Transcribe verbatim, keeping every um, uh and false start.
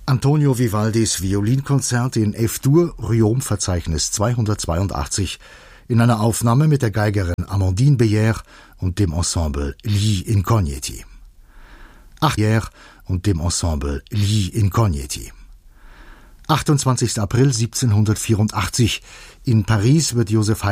Antonio Vivaldis Violinkonzert in F-Dur, Riom-Verzeichnis zweihundertzweiundachtzig, in einer Aufnahme mit der Geigerin Amandine Beyer und dem Ensemble Gli Incogniti. Acht Jahre und dem Ensemble Gli Incogniti. achtundzwanzigster April siebzehnhundertvierundachtzig. In Paris wird Joseph